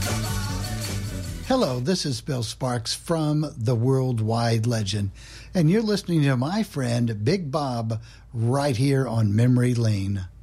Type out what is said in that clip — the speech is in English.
Hello, this is Bill Sparks from The Worldwide Legend, and you're listening to my friend Big Bob right here on Memory Lane.